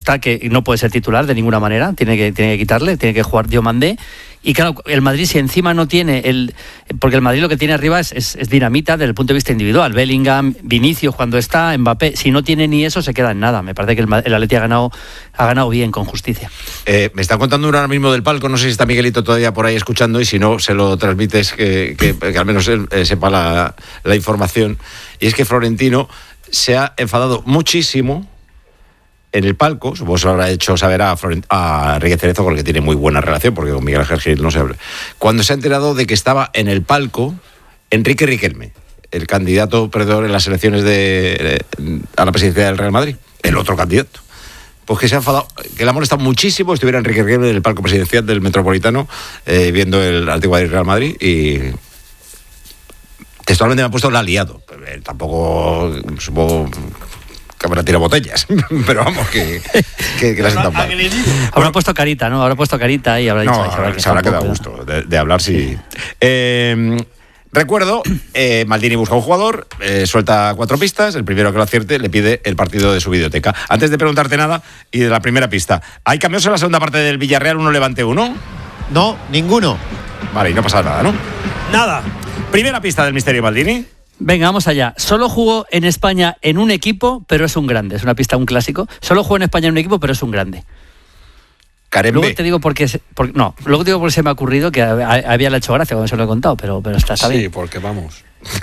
está que no puede ser titular de ninguna manera, tiene que quitarle, tiene que jugar Diomandé. Y claro, el Madrid, si encima no tiene porque el Madrid lo que tiene arriba es dinamita desde el punto de vista individual. Bellingham, Vinicius cuando está, Mbappé, si no tiene ni eso se queda en nada. Me parece que el Atleti ha ganado bien, con justicia. Me está contando uno ahora mismo del palco, no sé si está Miguelito todavía por ahí escuchando, y si no, se lo transmites, que al menos él sepa la información. Y es que Florentino se ha enfadado muchísimo en el palco, supongo que se lo habrá hecho saber a Enrique Cerezo, con el que tiene muy buena relación, porque con Miguel Ángel Gil no se habla. Cuando se ha enterado de que estaba en el palco Enrique Riquelme, el candidato perdedor en las elecciones a la presidencia del Real Madrid, el otro candidato. Pues que se ha enfadado, que le ha molestado muchísimo estuviera Enrique Riquelme en el palco presidencial del Metropolitano, viendo el Atlético de Real Madrid, y textualmente me ha puesto la ha liado. Tampoco supongo que habrá tirado botellas, pero vamos, que la sientan mal. Habrá puesto carita, ¿no? Habrá puesto carita y habrá dicho... No, se habrá quedado a gusto de hablar, sí. Recuerdo, Maldini busca un jugador, suelta 4 pistas, el primero que lo acierte le pide el partido de su videoteca. Antes de preguntarte nada, y de la primera pista, ¿hay cambios en la segunda parte del Villarreal, 1 Levante 1? No, ninguno. Vale, y no pasa nada, ¿no? Nada. Primera pista del misterio Maldini. Venga, vamos allá. Solo jugó en España en un equipo, pero es un grande. Es una pista, un clásico. Solo jugó en España en un equipo, pero es un grande. Carembe. Luego te digo porque se me ha ocurrido que había hecho gracia cuando se lo he contado, pero está bien. Sí, porque vamos.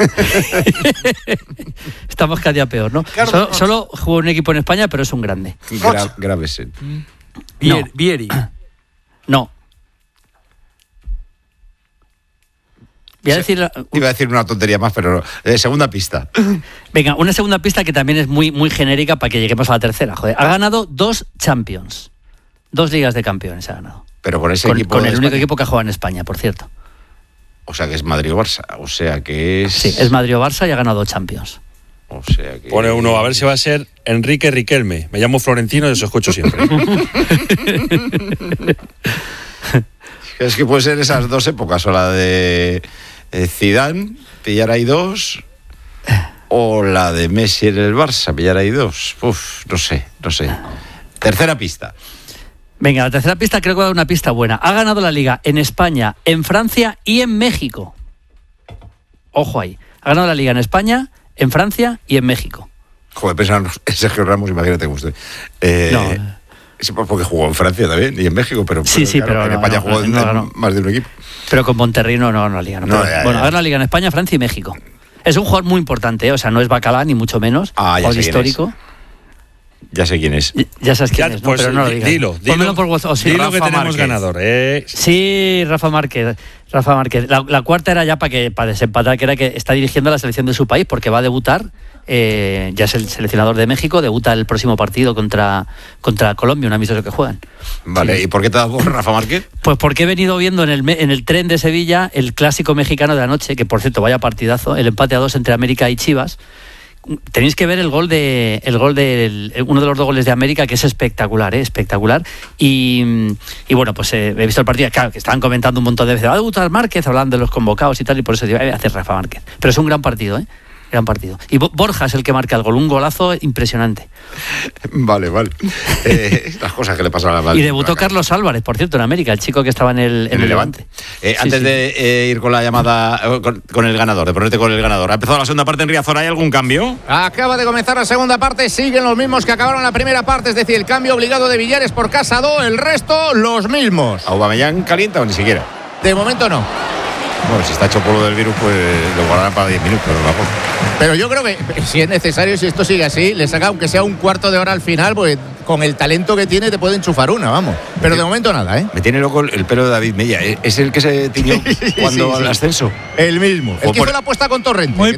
Estamos cada día peor, ¿no? Solo jugó en un equipo en España, pero es un grande. Grave set. Vieri. No. Iba a decir una tontería más, pero no. Segunda pista. Venga, una segunda pista que también es muy, muy genérica para que lleguemos a la tercera. Joder, ha ganado 2 Champions. 2 ligas de campeones ha ganado. Pero con ese equipo. Con el único equipo que ha jugado en España, por cierto. O sea que es Madrid o Barça. O sea que es. Sí, es Madrid o Barça y ha ganado 2 Champions. O sea que. Pone uno, a ver si va a ser Enrique Riquelme. Me llamo Florentino y os escucho siempre. Es que puede ser esas 2 épocas, o la de Zidane, pillar ahí 2, o la de Messi en el Barça, pillar ahí 2. No sé. Tercera pista. Venga, la tercera pista creo que va a dar una pista buena. Ha ganado la Liga en España, en Francia y en México. Ojo ahí. Ha ganado la Liga en España, en Francia y en México. Joder, pensar en Sergio Ramos, imagínate cómo estoy. No. Sí, porque jugó en Francia también y en México, pero pero en España jugó en más de un equipo. Pero con Monterrey no la Liga. Ha ganado la Liga en España, Francia y México. Es un jugador muy importante, o sea, no es Bacalá ni mucho menos. Jugador histórico. Ya sé quién es. Ya sabes quién es, ¿no? Pues, pero no lo digas. Dilo por WhatsApp. Dilo Rafa que tenemos Márquez. ganador. Sí, Rafa Márquez. La cuarta era ya para desempatar, que era que está dirigiendo la selección de su país, porque va a debutar. Ya es el seleccionador de México, debuta el próximo partido contra Colombia, un amistoso que juegan. Vale, sí. ¿Y por qué te has dado por Rafa Márquez? Pues porque he venido viendo en el tren de Sevilla el clásico mexicano de anoche, que por cierto, vaya partidazo, el empate a 2 entre América y Chivas. Tenéis que ver uno de los 2 goles de América, que es espectacular, espectacular. Y bueno, pues he visto el partido, claro, que estaban comentando un montón de veces, va a debutar Márquez, hablando de los convocados y tal, y por eso digo, hacer Rafa Márquez. Pero es un gran partido, gran partido. Y Borja es el que marca el gol, un golazo impresionante. Vale. Las cosas que le pasan a la Madrid. Y debutó Carlos Álvarez, por cierto, en América, el chico que estaba en el Levante. Antes de ir con la llamada, con el ganador, de ponerte con el ganador, ¿ha empezado la segunda parte en Riazor? ¿Hay algún cambio? Acaba de comenzar la segunda parte, siguen los mismos que acabaron la primera parte, es decir, el cambio obligado de Villares por Casado, el resto los mismos. ¿Aubameyang calienta o ni siquiera? De momento no. Bueno, si está hecho polvo del virus, pues lo guardarán para 10 minutos, a lo mejor. Pero yo creo que si es necesario, si esto sigue así, le saca aunque sea un cuarto de hora al final, pues con el talento que tiene te puede enchufar una, vamos. Pero de momento nada, ¿eh? Me tiene loco el pelo de David Mella. ¿Es el que se tiñó cuando al ascenso? El mismo. El que hizo la apuesta con Torrente. Muy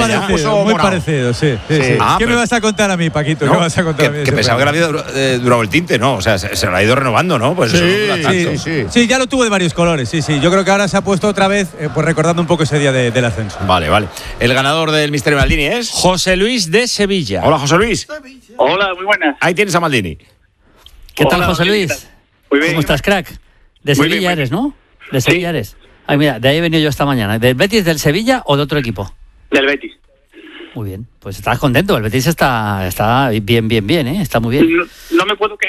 parecido, sí. ¿Qué me vas a contar a mí, Paquito? No, ¿Qué vas a contar a mí? Que pensaba que la vida duraba el tinte, ¿no? O sea, se lo ha ido renovando, ¿no? Pues sí, ya lo tuvo de varios colores, sí. Yo creo que ahora se ha puesto otra vez, pues recordando un poco ese día del ascenso. Vale. El ganador del Misterio Maldini es José Luis de Sevilla. Hola, José Luis. Hola, muy buenas. Ahí tienes a Maldini. ¿Qué tal, José Luis? Muy bien. ¿Cómo estás, crack? De Sevilla eres, ¿no? De Sevilla eres. Ay, mira, de ahí he venido yo esta mañana. ¿Del Betis, del Sevilla o de otro equipo? Del Betis. Muy bien. Pues estás contento. El Betis está bien, ¿eh? Está muy bien. No me puedo quejar.